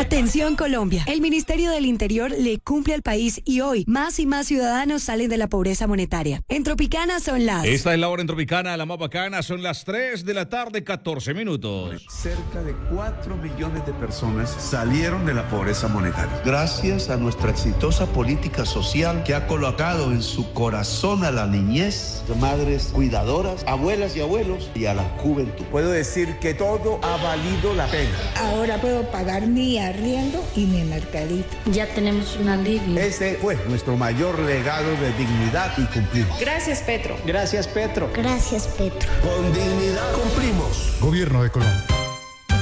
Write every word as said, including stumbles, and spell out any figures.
Atención Colombia, el Ministerio del Interior le cumple al país y hoy más y más ciudadanos salen de la pobreza monetaria. En Tropicana son las... Esta es la hora en Tropicana, la más bacana, son las tres de la tarde, catorce minutos. Cerca de cuatro millones de personas salieron de la pobreza monetaria. Gracias a nuestra exitosa política social que ha colocado en su corazón a la niñez, madres cuidadoras, abuelas y abuelos y a la juventud. Puedo decir que todo ha valido la pena. Ahora puedo pagar mi arriendo y mi mercadito. Ya tenemos un alivio. Este fue nuestro mayor legado de dignidad y cumplimos. Gracias, Petro. Gracias, Petro. Gracias, Petro. Con dignidad cumplimos. Gobierno de Colombia.